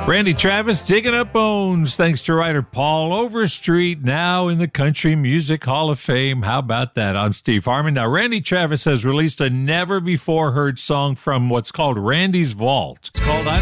Randy Travis, Digging Up Bones, thanks to writer Paul Overstreet, now in the Country Music Hall of Fame. How about that? I'm Steve Harmon. Now, Randy Travis has released a never-before-heard song from what's called Randy's Vault. It's called